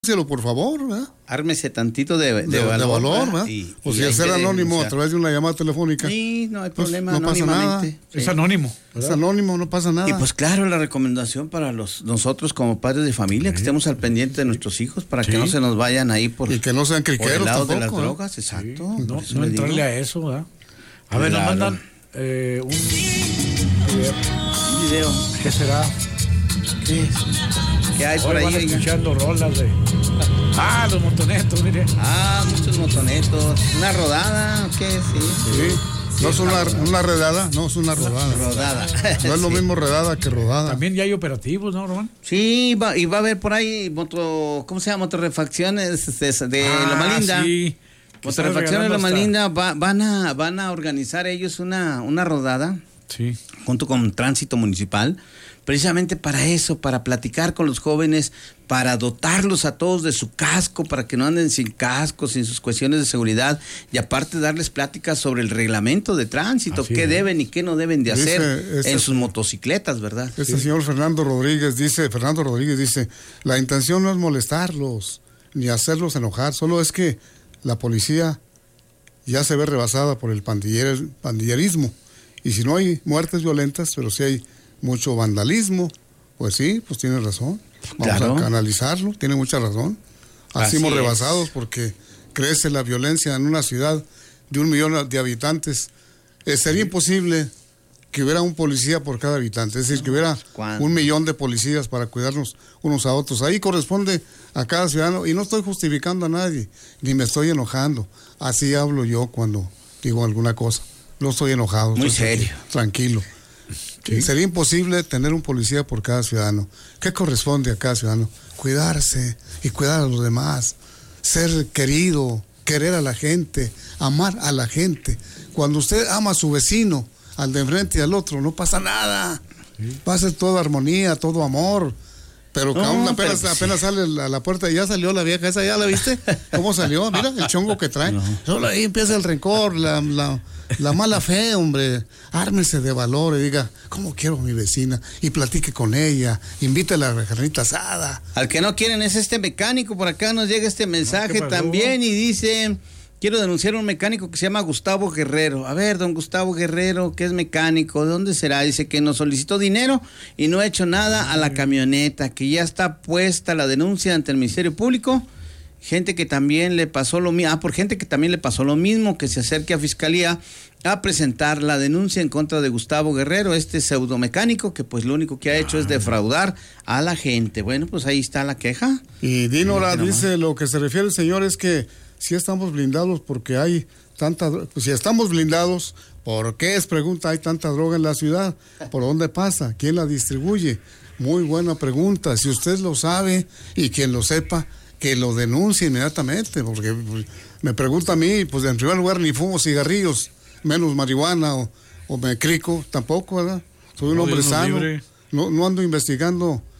por favor, ¿verdad? Ármese tantito de valor, ¿verdad? O si hacer anónimo a través de una llamada telefónica. Sí, no hay problema, no pasa nada. Sí. Es anónimo, ¿verdad? Es anónimo, no pasa nada. Y pues claro, la recomendación para nosotros como padres de familia, que estemos al pendiente de nuestros hijos para que no se nos vayan ahí por, y que no sean criqueros por el lado tampoco, de las ¿verdad? drogas, exacto. Sí. No entrarle a eso, ¿verdad? A ver, nos mandan un video. ¿Qué será? ¿Qué hay por ahí? Van escuchando rolas de... los motonetos, mire. Muchos motonetos. ¿Una rodada? ¿Qué? Sí. No es una redada, no es una rodada. Rodada. No es lo mismo redada que rodada. También ya hay operativos, ¿no, Román? Sí, y va a haber por ahí ¿cómo se llama? Motorrefacciones de Loma Linda. Sí. Motorrefacciones de Loma Linda van a organizar ellos una rodada. Sí. Junto con Tránsito Municipal, precisamente para eso, para platicar con los jóvenes, para dotarlos a todos de su casco, para que no anden sin casco, sin sus cuestiones de seguridad, y aparte darles pláticas sobre el reglamento de tránsito, qué deben y qué no deben de hacer en sus motocicletas, ¿verdad? Señor Fernando Rodríguez dice, la intención no es molestarlos, ni hacerlos enojar, solo es que la policía ya se ve rebasada por el pandillerismo. Y si no hay muertes violentas, pero si hay mucho vandalismo, pues sí, pues tiene razón. Vamos a analizarlo, tiene mucha razón. Así hemos rebasados porque crece la violencia en una ciudad de 1 millón de habitantes. Sería imposible que hubiera un policía por cada habitante, es decir, que hubiera 1 millón de policías para cuidarnos unos a otros. Ahí corresponde a cada ciudadano, y no estoy justificando a nadie, ni me estoy enojando. Así hablo yo cuando digo alguna cosa. No estoy enojado. Muy serio. Tranquilo. Sí. Sería imposible tener un policía por cada ciudadano. ¿Qué corresponde a cada ciudadano? Cuidarse y cuidar a los demás. Ser querido, querer a la gente, amar a la gente. Cuando usted ama a su vecino, al de enfrente y al otro, no pasa nada. Va a ser toda armonía, todo amor. Pero apenas sale a la puerta y ya salió la vieja esa, ¿ya la viste? ¿Cómo salió? Mira el chongo que trae. Solo ahí empieza el rencor, la mala fe, hombre. Ármese de valor y diga, ¿cómo quiero a mi vecina? Y platique con ella, invítela a la carnita asada. Al que no quieren es este mecánico, por acá nos llega este mensaje también y dice... Quiero denunciar a un mecánico que se llama Gustavo Guerrero. A ver, don Gustavo Guerrero, ¿qué es mecánico? ¿De dónde será? Dice que nos solicitó dinero y no ha hecho nada a la camioneta, que ya está puesta la denuncia ante el Ministerio Público. Gente que también le pasó lo mismo, por gente que también le pasó lo mismo, que se acerque a Fiscalía a presentar la denuncia en contra de Gustavo Guerrero, este pseudomecánico que pues lo único que ha hecho es defraudar a la gente. Bueno, pues ahí está la queja. Y Dínora dice, lo que se refiere el señor es que si estamos blindados porque hay tanta... Pues si estamos blindados, ¿por qué hay tanta droga en la ciudad? ¿Por dónde pasa? ¿Quién la distribuye? Muy buena pregunta. Si usted lo sabe y quien lo sepa, que lo denuncie inmediatamente, porque me pregunta a mí, pues en primer lugar ni fumo cigarrillos, menos marihuana o me crico, tampoco, ¿verdad? Soy un hombre sano, no ando investigando